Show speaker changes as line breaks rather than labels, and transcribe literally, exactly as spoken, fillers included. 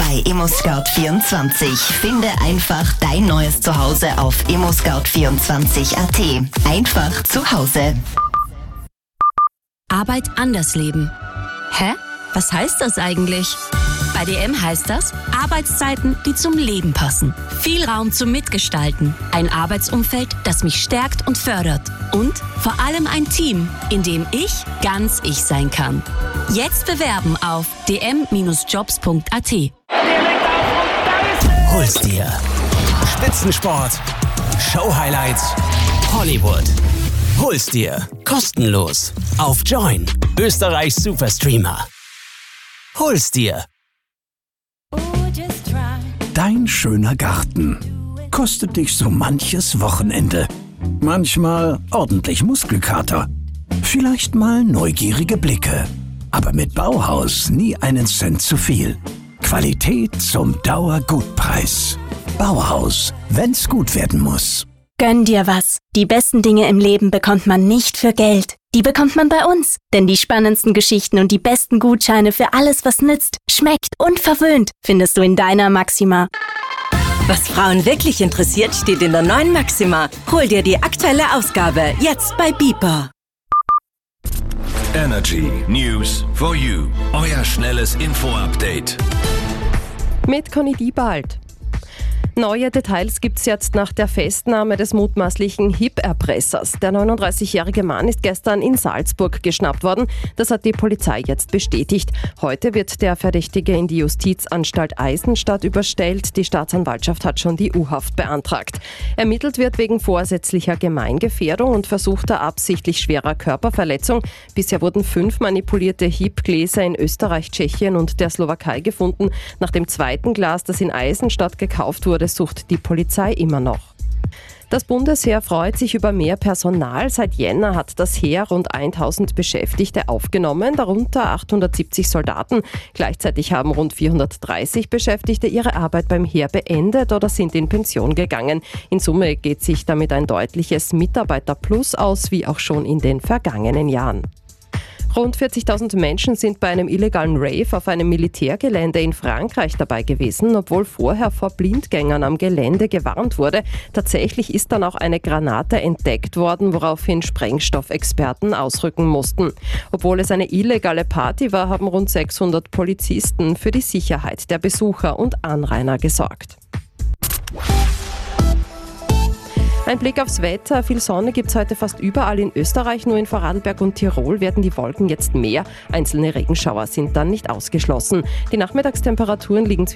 bei ImmoScout vierundzwanzig. Finde einfach dein neues Zuhause auf immoscout vierundzwanzig punkt at. Einfach zu Hause.
Arbeit anders leben. Hä? Was heißt das eigentlich? Bei D M heißt das Arbeitszeiten, die zum Leben passen. Viel Raum zum Mitgestalten. Ein Arbeitsumfeld, das mich stärkt und fördert. Und vor allem ein Team, in dem ich ganz ich sein kann. Jetzt bewerben auf d m jobs punkt a t.
Hol's dir. Spitzensport, Show-Highlights, Hollywood. Hol's dir. Kostenlos. Auf Join, Österreichs Superstreamer. Hol's dir.
Dein schöner Garten kostet dich so manches Wochenende. Manchmal ordentlich Muskelkater. Vielleicht mal neugierige Blicke. Aber mit Bauhaus nie einen Cent zu viel. Qualität zum Dauergutpreis. Bauhaus, wenn's gut werden muss.
Gönn dir was. Die besten Dinge im Leben bekommt man nicht für Geld. Die bekommt man bei uns. Denn die spannendsten Geschichten und die besten Gutscheine für alles, was nützt, schmeckt und verwöhnt, findest du in deiner Maxima.
Was Frauen wirklich interessiert, steht in der neuen Maxima. Hol dir die aktuelle Ausgabe jetzt bei Beeper.
Energy News for You. Euer schnelles Info-Update.
Mit Conny Diebald. Neue Details gibt es jetzt nach der Festnahme des mutmaßlichen H I P-Erpressers. Der neununddreißigjährige Mann ist gestern in Salzburg geschnappt worden. Das hat die Polizei jetzt bestätigt. Heute wird der Verdächtige in die Justizanstalt Eisenstadt überstellt. Die Staatsanwaltschaft hat schon die U-Haft beantragt. Ermittelt wird wegen vorsätzlicher Gemeingefährdung und versuchter absichtlich schwerer Körperverletzung. Bisher wurden fünf manipulierte H I P-Gläser in Österreich, Tschechien und der Slowakei gefunden. Nach dem zweiten Glas, das in Eisenstadt gekauft wurde, sucht die Polizei immer noch. Das Bundesheer freut sich über mehr Personal. Seit Jänner hat das Heer rund tausend Beschäftigte aufgenommen, darunter achthundertsiebzig Soldaten. Gleichzeitig haben rund vierhundertdreißig Beschäftigte ihre Arbeit beim Heer beendet oder sind in Pension gegangen. In Summe geht sich damit ein deutliches Mitarbeiterplus aus, wie auch schon in den vergangenen Jahren. Rund vierzigtausend Menschen sind bei einem illegalen Rave auf einem Militärgelände in Frankreich dabei gewesen, obwohl vorher vor Blindgängern am Gelände gewarnt wurde. Tatsächlich ist dann auch eine Granate entdeckt worden, woraufhin Sprengstoffexperten ausrücken mussten. Obwohl es eine illegale Party war, haben rund sechshundert Polizisten für die Sicherheit der Besucher und Anrainer gesorgt. Ein Blick aufs Wetter. Viel Sonne gibt es heute fast überall in Österreich, nur in Vorarlberg und Tirol werden die Wolken jetzt mehr. Einzelne Regenschauer sind dann nicht ausgeschlossen. Die Nachmittagstemperaturen liegen zwischen